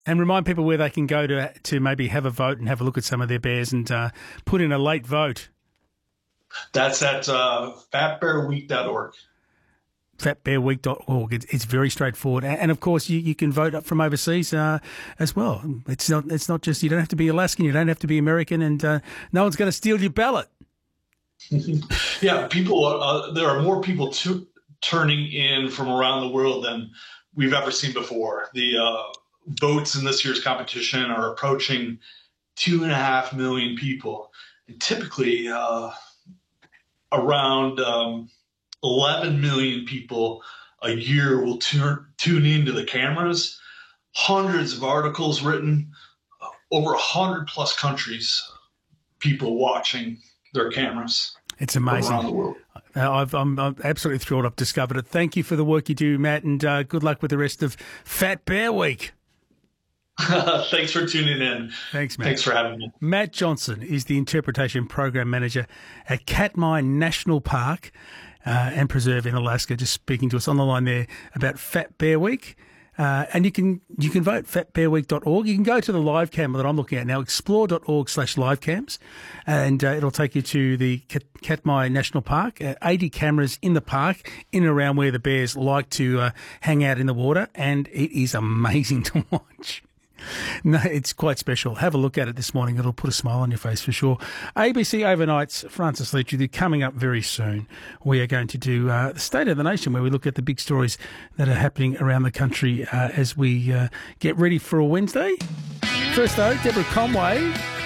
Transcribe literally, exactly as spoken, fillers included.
And remind people where they can go to to maybe have a vote and have a look at some of their bears and uh, put in a late vote. That's at uh, fat bear week dot org. fat bear week dot org. It's, it's very straightforward. And, and of course, you, you can vote up from overseas uh, as well. It's not It's not just, you don't have to be Alaskan, you don't have to be American, and uh, no one's going to steal your ballot. Yeah, people, uh, there are more people to, turning in from around the world than we've ever seen before. The uh, votes in this year's competition are approaching two and a half million people. And typically uh, around um, eleven million people a year will turn, tune into the cameras. Hundreds of articles written, uh, over one hundred plus countries, people watching their cameras. It's amazing. Around the world. Uh, I've, I'm, I'm absolutely thrilled I've discovered it. Thank you for the work you do, Matt, and uh, good luck with the rest of Fat Bear Week. Thanks for tuning in. Thanks, Matt. Thanks for having me. Matt Johnson is the Interpretation Program Manager at Katmai National Park uh, and Preserve in Alaska, just speaking to us on the line there about Fat Bear Week. Uh, and you can you can vote, fat bear week dot org. You can go to the live cam that I'm looking at now, explore dot org slash live cams, and uh, it'll take you to the Katmai National Park. Uh, eighty cameras in the park, in and around where the bears like to uh, hang out in the water, and it is amazing to watch. No, it's quite special. Have a look at it this morning. It'll put a smile on your face for sure. A B C Overnight's Francis Leach with you coming up very soon. We are going to do uh, the State of the Nation, where we look at the big stories that are happening around the country uh, as we uh, get ready for a Wednesday. First though, Deborah Conway